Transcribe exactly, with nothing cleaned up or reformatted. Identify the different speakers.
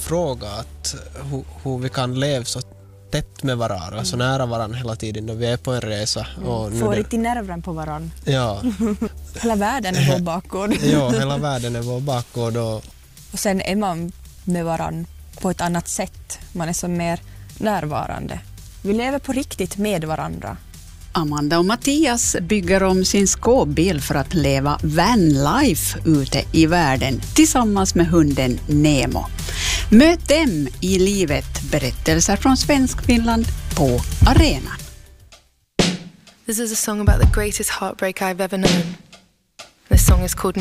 Speaker 1: fråga att hur, hur vi kan leva så tätt med varandra, mm. så nära varandra hela tiden när vi är på en resa.
Speaker 2: Mm.
Speaker 1: Och nu
Speaker 2: får
Speaker 1: det...
Speaker 2: riktigt nerven på varandra.
Speaker 1: Ja.
Speaker 2: Hela världen är vår bakgård.
Speaker 1: Ja, hela världen är vår bakgård. Och...
Speaker 2: och sen är man med varandra på ett annat sätt. Man är så mer närvarande. Vi lever på riktigt med varandra.
Speaker 3: Amanda och Mattias bygger om sin skåpbil för att leva vanlife ute i världen tillsammans med hunden Nemo. Möt dem i livet, berättelser från Svenskfinland på arenan.
Speaker 4: This is a song about the greatest heartbreak I've ever known. This song is called